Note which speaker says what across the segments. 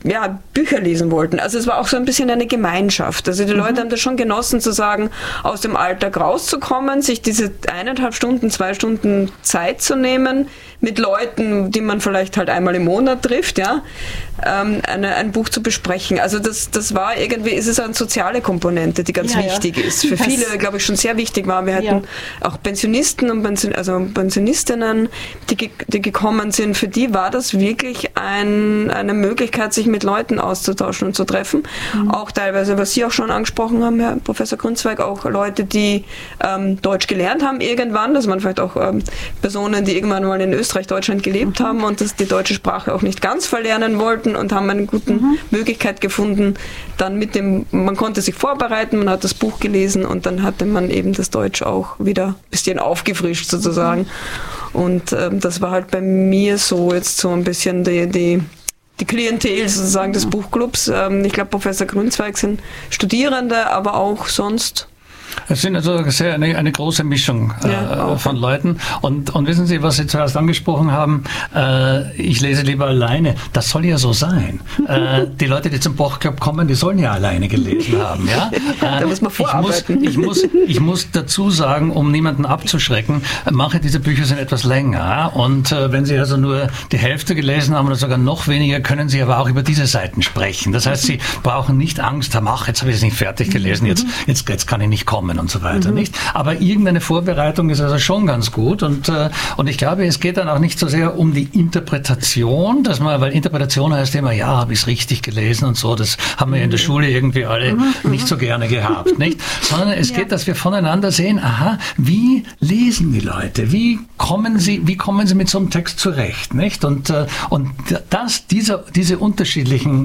Speaker 1: Bücher lesen wollten. Also es war auch so ein bisschen eine Gemeinschaft. Also die Leute haben das schon genossen, zu sagen, aus dem Alltag rauszukommen, sich diese 1,5 Stunden, 2 Stunden Zeit zu nehmen, mit Leuten, die man vielleicht halt einmal im Monat trifft, ein Buch zu besprechen. Also das war irgendwie, es ist eine soziale Komponente, die ganz wichtig ist. Für viele, glaube ich, schon sehr wichtig war. Wir hatten auch Pensionisten und Pensionistinnen, die gekommen sind. Für die war das wirklich eine Möglichkeit, sich mit Leuten auszutauschen und zu treffen. Auch teilweise, was Sie auch schon angesprochen haben, Herr Professor Grünzweig, auch Leute, die Deutsch gelernt haben irgendwann. Das waren vielleicht auch Personen, die irgendwann mal in Österreich, Deutschland gelebt haben und die deutsche Sprache auch nicht ganz verlernen wollten und haben eine gute Möglichkeit gefunden, dann man konnte sich vorbereiten, man hat das Buch gelesen und dann hatte man eben das Deutsch auch wieder ein bisschen aufgefrischt sozusagen. Und das war halt bei mir so jetzt so ein bisschen die Klientel sozusagen des Buchclubs. Ich glaube, Professor Grünzweig sind Studierende, aber auch sonst.
Speaker 2: Es sind also eine große Mischung von Leuten. Und wissen Sie, was Sie zuerst angesprochen haben, ich lese lieber alleine. Das soll ja so sein. Die Leute, die zum Buchclub kommen, die sollen ja alleine gelesen haben. Ja?
Speaker 1: Da muss man vorarbeiten.
Speaker 2: Ich muss dazu sagen, um niemanden abzuschrecken, manche dieser Bücher sind etwas länger. Und wenn Sie also nur die Hälfte gelesen haben oder sogar noch weniger, können Sie aber auch über diese Seiten sprechen. Das heißt, Sie brauchen nicht Angst haben, jetzt habe ich es nicht fertig gelesen, jetzt kann ich nicht kommen und so weiter, nicht? Aber irgendeine Vorbereitung ist also schon ganz gut und ich glaube, es geht dann auch nicht so sehr um die Interpretation, weil Interpretation heißt immer, habe ich es richtig gelesen und so, das haben wir in der Schule irgendwie alle nicht so gerne gehabt, nicht? Sondern es geht, dass wir voneinander sehen, wie lesen die Leute, wie kommen sie mit so einem Text zurecht, nicht? Und diese unterschiedlichen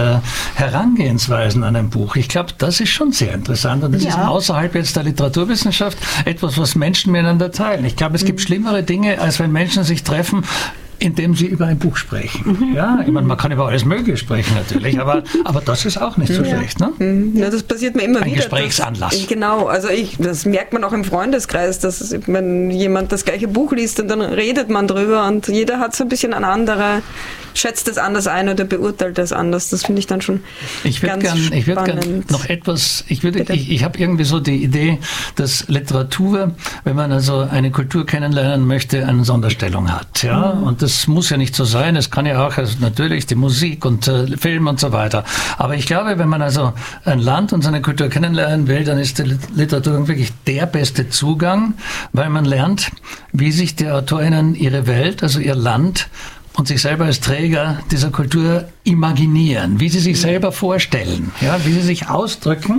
Speaker 2: Herangehensweisen an ein Buch, ich glaube, das ist schon sehr interessant und das ist außerhalb jetzt der Literaturwissenschaft etwas, was Menschen miteinander teilen. Ich glaube, es gibt schlimmere Dinge, als wenn Menschen sich treffen, indem sie über ein Buch sprechen. Ja, ich meine, man kann über alles Mögliche sprechen natürlich, aber das ist auch nicht so schlecht. Ne?
Speaker 1: Ja, das passiert mir immer wieder.
Speaker 2: Ein Gesprächsanlass.
Speaker 1: Genau, also das merkt man auch im Freundeskreis, dass wenn jemand das gleiche Buch liest und dann redet man drüber und jeder hat so ein bisschen eine andere, schätzt es anders ein oder beurteilt es anders. Das finde ich dann schon
Speaker 2: ich würde gern noch etwas, ich habe irgendwie so die Idee, dass Literatur, wenn man also eine Kultur kennenlernen möchte, eine Sonderstellung hat. Ja? Und das muss ja nicht so sein. Es kann ja auch natürlich die Musik und Film und so weiter. Aber ich glaube, wenn man also ein Land und seine Kultur kennenlernen will, dann ist die Literatur wirklich der beste Zugang, weil man lernt, wie sich die AutorInnen ihre Welt, also ihr Land und sich selber als Träger dieser Kultur imaginieren, wie sie sich selber vorstellen, wie sie sich ausdrücken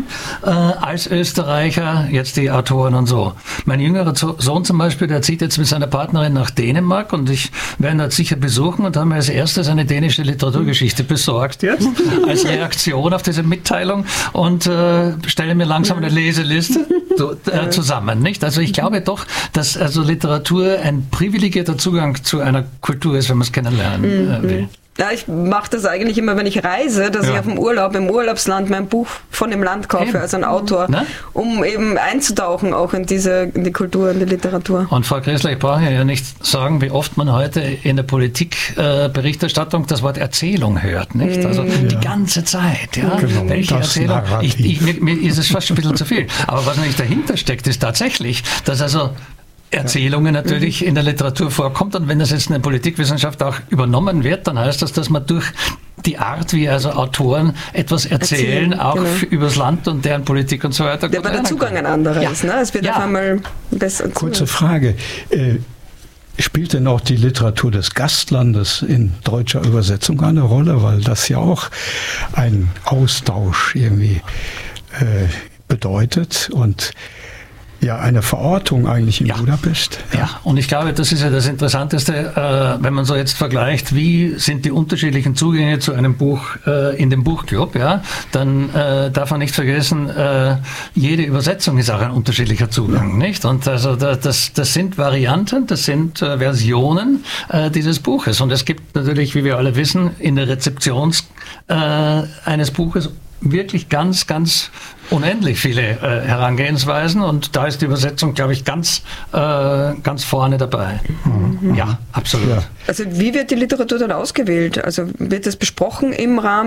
Speaker 2: als Österreicher, jetzt die Autoren und so. Mein jüngerer Sohn zum Beispiel, der zieht jetzt mit seiner Partnerin nach Dänemark und ich werde ihn dort sicher besuchen und haben mir als erstes eine dänische Literaturgeschichte besorgt jetzt, als Reaktion auf diese Mitteilung und stelle mir langsam eine Leseliste zusammen, nicht? Also ich glaube doch, dass also Literatur ein privilegierter Zugang zu einer Kultur ist, wenn man es kennenlernen will.
Speaker 1: Ja, ich mache das eigentlich immer, wenn ich reise, dass ich im Urlaubsland mein Buch von dem Land kaufe, als ein Autor, um eben einzutauchen auch in die Kultur, in die Literatur.
Speaker 2: Und Frau Grissler, ich brauche ja nicht sagen, wie oft man heute in der Politikberichterstattung das Wort Erzählung hört, nicht? Also die ganze Zeit, ja.
Speaker 3: Genau,
Speaker 2: welche Erzählung? Mir ist es fast ein bisschen zu viel. Aber was nämlich dahinter steckt, ist tatsächlich, dass also Erzählungen natürlich in der Literatur vorkommt und wenn das jetzt in der Politikwissenschaft auch übernommen wird, dann heißt das, dass man durch die Art, wie also Autoren etwas erzählen auch übers Land und deren Politik und so weiter.
Speaker 1: Weil der Zugang ein anderer ist, ne? Es wird auf einmal besser.
Speaker 3: Kurze Frage. Spielt denn auch die Literatur des Gastlandes in deutscher Übersetzung eine Rolle? Weil das ja auch einen Austausch irgendwie bedeutet und eine Verortung eigentlich in Budapest.
Speaker 2: Ja, und ich glaube, das ist ja das Interessanteste, wenn man so jetzt vergleicht, wie sind die unterschiedlichen Zugänge zu einem Buch in dem Buchclub, dann darf man nicht vergessen, jede Übersetzung ist auch ein unterschiedlicher Zugang, nicht? Und also das sind Varianten, das sind Versionen dieses Buches. Und es gibt natürlich, wie wir alle wissen, in der Rezeption eines Buches wirklich ganz, ganz unendlich viele Herangehensweisen und da ist die Übersetzung, glaube ich, ganz vorne dabei. Ja, absolut.
Speaker 1: Also wie wird die Literatur dann ausgewählt? Also wird das besprochen im Rahmen